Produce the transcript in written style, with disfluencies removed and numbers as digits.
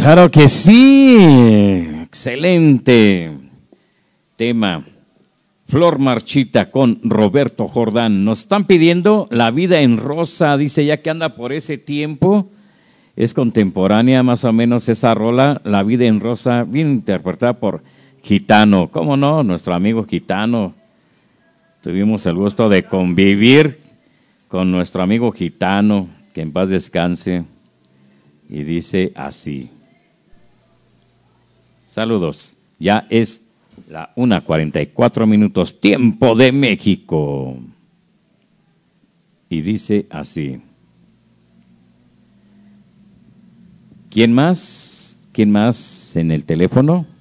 Claro que sí. Excelente tema. Flor Marchita con Roberto Jordán. Nos están pidiendo La vida en rosa, dice, ya que anda por ese tiempo. Es contemporánea más o menos esa rola, La vida en rosa, bien interpretada por Gitano. ¿Cómo no? Nuestro amigo Gitano. Tuvimos el gusto de convivir con nuestro amigo Gitano, que en paz descanse. Y dice así. Saludos. Ya es la 1:44, tiempo de México. Y dice así. ¿Quién más? ¿Quién más en el teléfono?